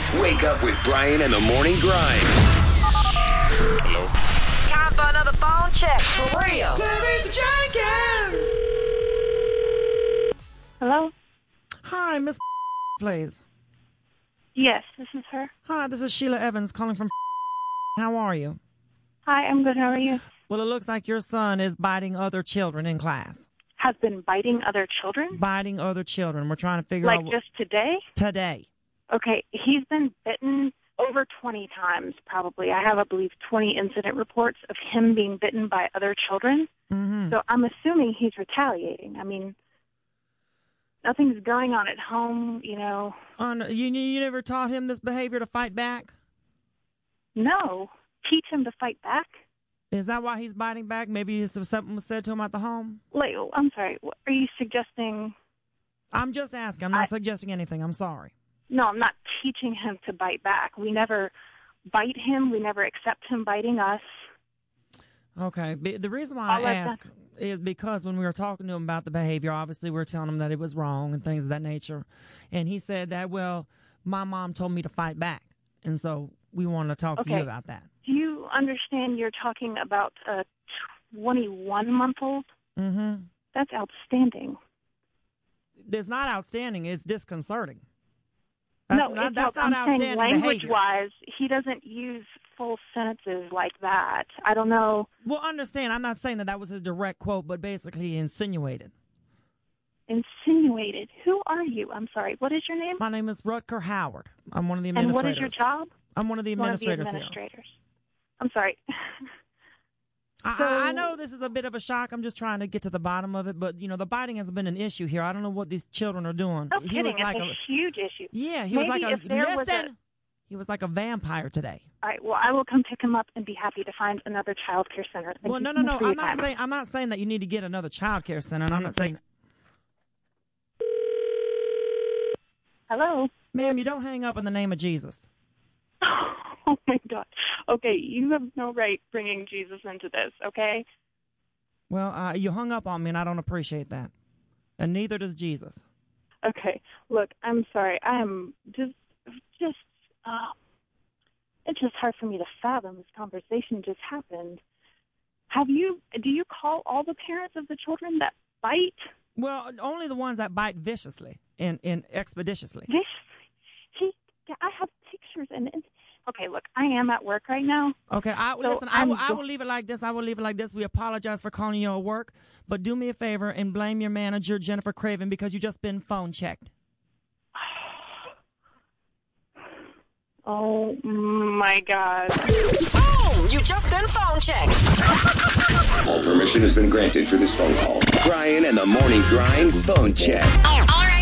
Wake up with Brian and the Morning Grind. Hello? Time for another phone check. For real. Hello? Hi, Miss please. Yes, this is her. Hi, this is Sheila Evans calling from How are you? Hi, I'm good. How are you? Well, it looks like your son is biting other children in class. Has been biting other children? Biting other children. We're trying to figure out Like just today? today. Okay, he's been bitten over 20 times, probably. I have, I believe, 20 incident reports of him being bitten by other children. Mm-hmm. So I'm assuming he's retaliating. I mean, nothing's going on at home, you know. You never taught him this behavior to fight back? No. Teach him to fight back? Is that why he's biting back? Maybe something was said to him at the home? Like, I'm sorry. Are you suggesting? I'm just asking. I'm not suggesting anything. I'm sorry. No, I'm not teaching him to bite back. We never bite him. We never accept him biting us. Okay. The reason why I ask is because when we were talking to him about the behavior, obviously we were telling him that it was wrong and things of that nature. And he said that, well, my mom told me to fight back. And so we wanted to talk to you about that. Do you understand you're talking about a 21-month-old? Mm-hmm. That's outstanding. It's not outstanding. It's disconcerting. That's I'm not outstanding saying language-wise, he doesn't use full sentences like that. I don't know. Well, understand, I'm not saying that was his direct quote, but basically he insinuated. Insinuated? Who are you? I'm sorry. What is your name? My name is Rutger Howard. I'm one of the administrators. And what is your job? I'm one of the administrators here. I'm sorry. I know this is a bit of a shock. I'm just trying to get to the bottom of it. But, the biting has been an issue here. I don't know what these children are doing. No kidding. It's a huge issue. Yeah, he was like he was like a vampire today. All right. Well, I will come pick him up and be happy to find another child care center. Well, no. I'm not saying that you need to get another child care center. And I'm not saying. Hello? Ma'am, you don't hang up in the name of Jesus. Oh, my God. Okay, you have no right bringing Jesus into this, okay? Well, you hung up on me, and I don't appreciate that. And neither does Jesus. Okay, look, I'm sorry. I am just, it's just hard for me to fathom this conversation just happened. Do you call all the parents of the children that bite? Well, only the ones that bite viciously and expeditiously. I have pictures and okay, look, I am at work right now. Okay, I will leave it like this. We apologize for calling you at work, but do me a favor and blame your manager, Jennifer Craven, because you just been phone checked. Oh, my God. Boom! You just been phone checked. All permission has been granted for this phone call. Brian and the Morning Grind phone check. All right.